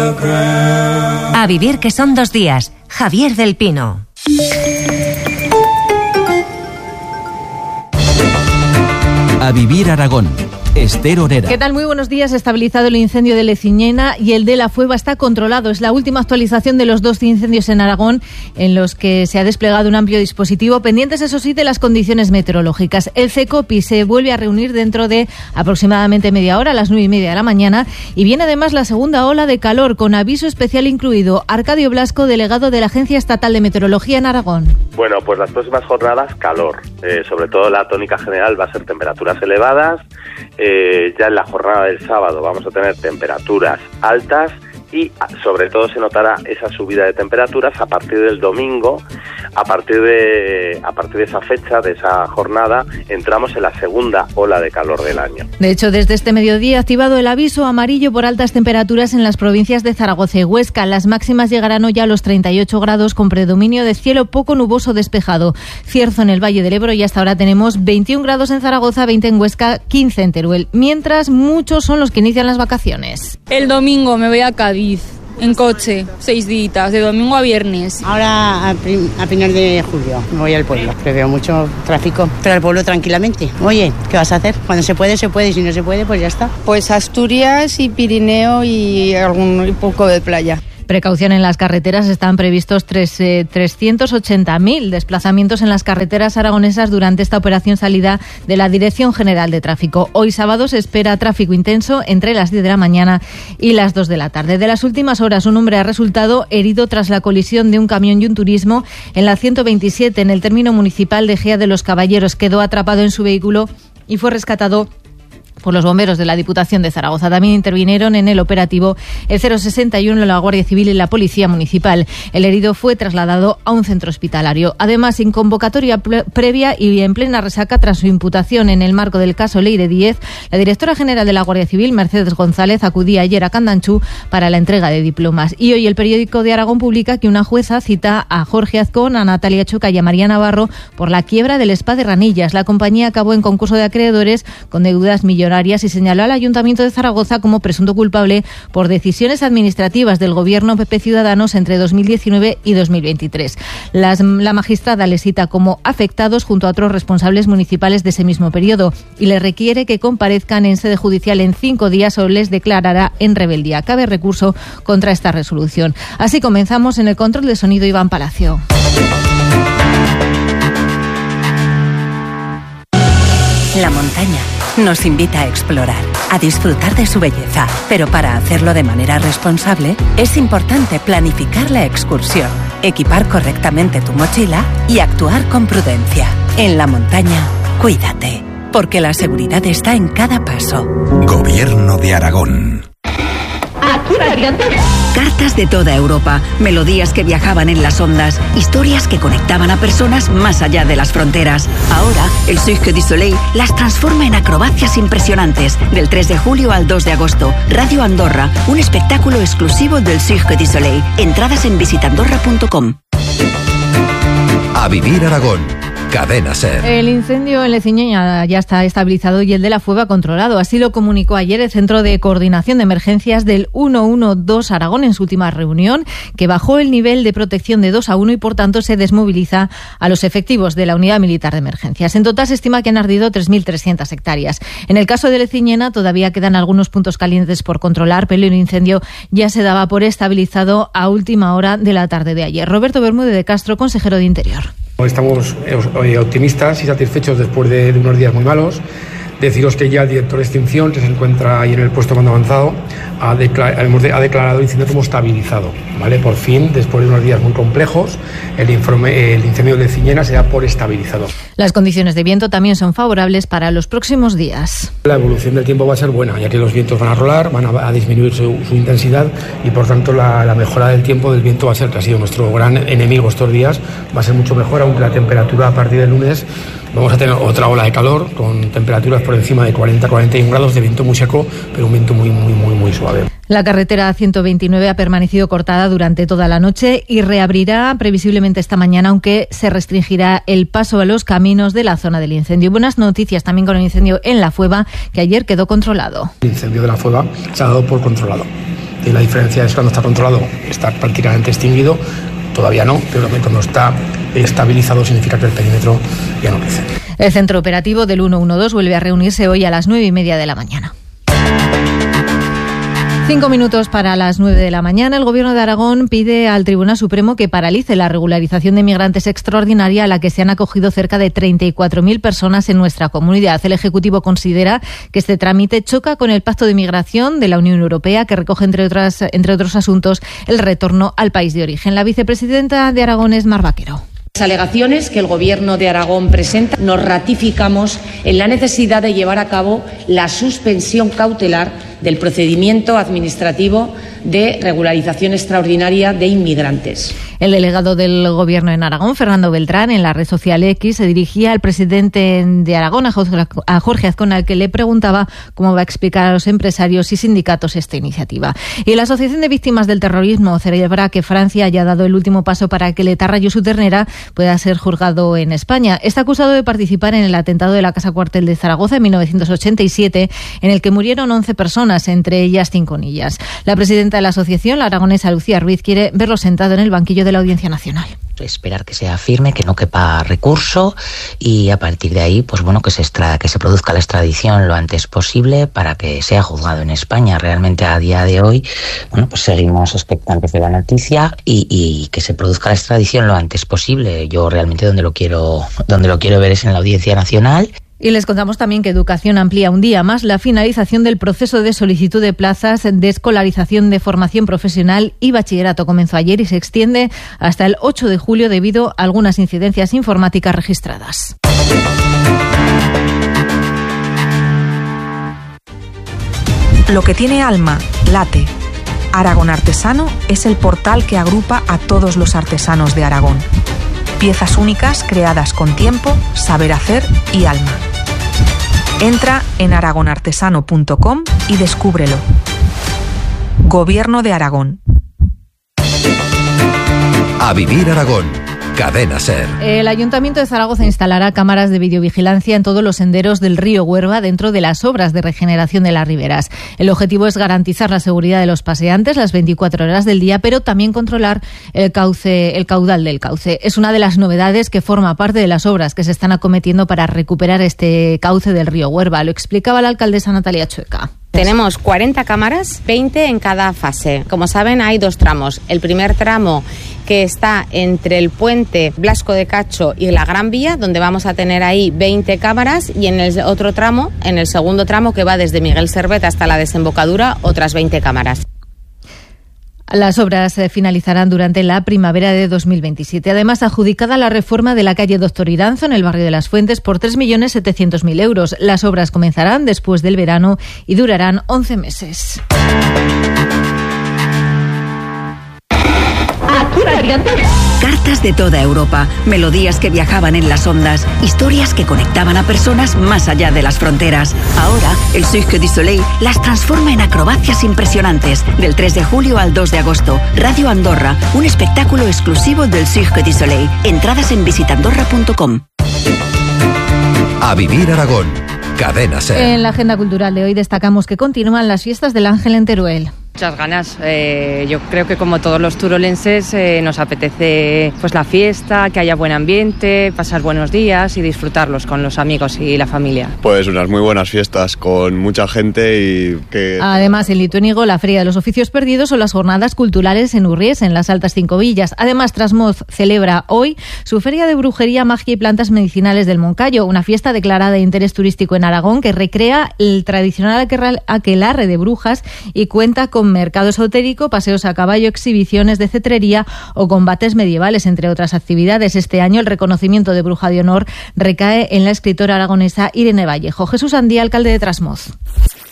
A vivir, que son 2 días. Javier del Pino. A vivir Aragón. Esther Orera. ¿Qué tal? Muy buenos días. Estabilizado el incendio de Leciñena y el de La Fueva está controlado. Es la última actualización de los 2 incendios en Aragón en los que se ha desplegado un amplio dispositivo, pendientes, eso sí, de las condiciones meteorológicas. El CECOPI se vuelve a reunir dentro de aproximadamente media hora, a las 9:30 de la mañana, y viene además la segunda ola de calor, con aviso especial incluido. Arcadio Blasco, delegado de la Agencia Estatal de Meteorología en Aragón. Bueno, pues las próximas jornadas, calor. Sobre todo la tónica general va a ser temperaturas elevadas. Ya en la jornada del sábado vamos a tener temperaturas altas y sobre todo se notará esa subida de temperaturas a partir del domingo. A partir de esa fecha, de esa jornada, entramos en la segunda ola de calor del año. De hecho, desde este mediodía ha activado el aviso amarillo por altas temperaturas en las provincias de Zaragoza y Huesca. Las máximas llegarán hoy a los 38 grados con predominio de cielo poco nuboso despejado. Cierzo en el Valle del Ebro y hasta ahora tenemos 21 grados en Zaragoza, 20 en Huesca, 15 en Teruel. Mientras, muchos son los que inician las vacaciones. El domingo me voy a Cádiz. En coche, 6 días, de domingo a viernes. Ahora a final de julio me voy al pueblo, que veo mucho tráfico, pero al pueblo tranquilamente. Oye, ¿qué vas a hacer? Cuando se puede, y si no se puede, pues ya está. Pues Asturias y Pirineo y un poco de playa. Precaución en las carreteras. Están previstos 380.000 desplazamientos en las carreteras aragonesas durante esta operación salida de la Dirección General de Tráfico. Hoy sábado se espera tráfico intenso entre las 10 de la mañana y las 2 de la tarde. De las últimas horas, un hombre ha resultado herido tras la colisión de un camión y un turismo en la 127 en el término municipal de Gea de los Caballeros. Quedó atrapado en su vehículo y fue rescatado por los bomberos de la Diputación de Zaragoza. También intervinieron en el operativo el 061, la Guardia Civil y la Policía Municipal. El herido fue trasladado a un centro hospitalario. Además, sin convocatoria previa y en plena resaca tras su imputación en el marco del caso Leire Díez, la directora general de la Guardia Civil, Mercedes González, acudía ayer a Candanchú para la entrega de diplomas. Y hoy el periódico de Aragón publica que una jueza cita a Jorge Azcón, a Natalia Choca y a María Navarro por la quiebra del Spa de Ranillas. La compañía acabó en concurso de acreedores con deudas millonarias y señaló al Ayuntamiento de Zaragoza como presunto culpable por decisiones administrativas del Gobierno PP Ciudadanos entre 2019 y 2023. La magistrada les cita como afectados junto a otros responsables municipales de ese mismo periodo y les requiere que comparezcan en sede judicial en 5 días o les declarará en rebeldía. Cabe recurso contra esta resolución. Así comenzamos. En el control de sonido, Iván Palacio. La montaña nos invita a explorar, a disfrutar de su belleza, pero para hacerlo de manera responsable es importante planificar la excursión, equipar correctamente tu mochila y actuar con prudencia. En la montaña, cuídate, porque la seguridad está en cada paso. Gobierno de Aragón. Cartas de toda Europa, melodías que viajaban en las ondas, historias que conectaban a personas más allá de las fronteras. Ahora, el Cirque du Soleil las transforma en acrobacias impresionantes. Del 3 de julio al 2 de agosto, Radio Andorra, un espectáculo exclusivo del Cirque du Soleil. Entradas en visitandorra.com. A vivir Aragón. Cadena SER. El incendio en Leciñena ya está estabilizado y el de La Fueva controlado. Así lo comunicó ayer el Centro de Coordinación de Emergencias del 112 Aragón en su última reunión, que bajó el nivel de protección de 2 a 1 y por tanto se desmoviliza a los efectivos de la Unidad Militar de Emergencias. En total se estima que han ardido 3.300 hectáreas. En el caso de Leciñena todavía quedan algunos puntos calientes por controlar, pero el incendio ya se daba por estabilizado a última hora de la tarde de ayer. Roberto Bermúdez de Castro, consejero de Interior. Estamos optimistas y satisfechos después de unos días muy malos. Deciros que ya el director de extinción, que se encuentra ahí en el puesto de mando avanzado, ha declarado el incendio como estabilizado, ¿vale? Por fin, después de unos días muy complejos, el incendio de Leciñena se da por estabilizado. Las condiciones de viento también son favorables para los próximos días. La evolución del tiempo va a ser buena, ya que los vientos van a rolar, van a disminuir su intensidad y por tanto la mejora del tiempo del viento va a ser, que ha sido nuestro gran enemigo estos días, va a ser mucho mejor, aunque la temperatura a partir del lunes vamos a tener otra ola de calor con temperaturas por encima de 40-41 grados, de viento muy seco, pero un viento muy suave. La carretera 129 ha permanecido cortada durante toda la noche y reabrirá previsiblemente esta mañana, aunque se restringirá el paso a los caminos de la zona del incendio. Buenas noticias también con el incendio en La Fueva, que ayer quedó controlado. El incendio de La Fueva se ha dado por controlado. La diferencia es cuando está controlado, está prácticamente extinguido. Todavía no, pero cuando está estabilizado significa que el perímetro ya no crece. El centro operativo del 112 vuelve a reunirse hoy a las 9:30 de la mañana. 5 minutos para las 9 de la mañana. El Gobierno de Aragón pide al Tribunal Supremo que paralice la regularización de migrantes extraordinaria a la que se han acogido cerca de 34.000 personas en nuestra comunidad. El Ejecutivo considera que este trámite choca con el Pacto de Migración de la Unión Europea, que recoge, entre otros asuntos, el retorno al país de origen. La vicepresidenta de Aragón es Mar Vaquero. Las alegaciones que el Gobierno de Aragón presenta, nos ratificamos en la necesidad de llevar a cabo la suspensión cautelar del procedimiento administrativo de regularización extraordinaria de inmigrantes. El delegado del Gobierno en Aragón, Fernando Beltrán, en la red social X, se dirigía al presidente de Aragón, a Jorge Azcón, al que le preguntaba cómo va a explicar a los empresarios y sindicatos esta iniciativa. Y la Asociación de Víctimas del Terrorismo celebra que Francia haya dado el último paso para que el etarra Youssouf Ternera pueda ser juzgado en España. Está acusado de participar en el atentado de la Casa Cuartel de Zaragoza en 1987, en el que murieron 11 personas, entre ellas 5 niñas. La presidenta de la asociación, la aragonesa Lucía Ruiz, quiere verlo sentado en el banquillo de la Audiencia Nacional. Esperar que sea firme, que no quepa recurso y a partir de ahí, pues bueno, que se produzca la extradición lo antes posible para que sea juzgado en España. Realmente a día de hoy, bueno, pues seguimos expectantes de la noticia y que se produzca la extradición lo antes posible. Yo realmente donde lo quiero ver es en la Audiencia Nacional. Y les contamos también que Educación amplía un día más la finalización del proceso de solicitud de plazas de escolarización de formación profesional y bachillerato. Comenzó ayer y se extiende hasta el 8 de julio debido a algunas incidencias informáticas registradas. Lo que tiene alma, late. Aragón Artesano es el portal que agrupa a todos los artesanos de Aragón. Piezas únicas creadas con tiempo, saber hacer y alma. Entra en aragonartesano.com y descúbrelo. Gobierno de Aragón. A vivir Aragón. Cadena SER. El Ayuntamiento de Zaragoza instalará cámaras de videovigilancia en todos los senderos del río Huerva dentro de las obras de regeneración de las riberas. El objetivo es garantizar la seguridad de los paseantes las 24 horas del día, pero también controlar el caudal del cauce. Es una de las novedades que forma parte de las obras que se están acometiendo para recuperar este cauce del río Huerva. Lo explicaba la alcaldesa Natalia Chueca. Tenemos 40 cámaras, 20 en cada fase. Como saben, hay 2 tramos. El primer tramo, que está entre el puente Blasco de Cacho y la Gran Vía, donde vamos a tener ahí 20 cámaras, y en el otro tramo, en el segundo tramo, que va desde Miguel Servet hasta la desembocadura, otras 20 cámaras. Las obras finalizarán durante la primavera de 2027. Además, adjudicada la reforma de la calle Doctor Iranzo en el barrio de Las Fuentes por 3.700.000 euros. Las obras comenzarán después del verano y durarán 11 meses. Cartas de toda Europa, melodías que viajaban en las ondas, historias que conectaban a personas más allá de las fronteras. Ahora, el Cirque du Soleil las transforma en acrobacias impresionantes. Del 3 de julio al 2 de agosto, Radio Andorra, un espectáculo exclusivo del Cirque du Soleil. Entradas en visitandorra.com. A vivir Aragón. Cadena SER. En la agenda cultural de hoy destacamos que continúan las fiestas del Ángel en Teruel. Muchas ganas. Yo creo que como todos los turolenses nos apetece pues la fiesta, que haya buen ambiente, pasar buenos días y disfrutarlos con los amigos y la familia. Pues unas muy buenas fiestas con mucha gente y que... Además, en Lituénigo, la Feria de los Oficios Perdidos o las jornadas culturales en Urries, en las Altas Cinco Villas. Además, Trasmoz celebra hoy su Feria de Brujería, Magia y Plantas Medicinales del Moncayo, una fiesta declarada de interés turístico en Aragón que recrea el tradicional aquelarre de brujas y cuenta con mercado esotérico, paseos a caballo, exhibiciones de cetrería o combates medievales, entre otras actividades. Este año el reconocimiento de Bruja de Honor recae en la escritora aragonesa Irene Vallejo. Jesús Andía, alcalde de Trasmoz.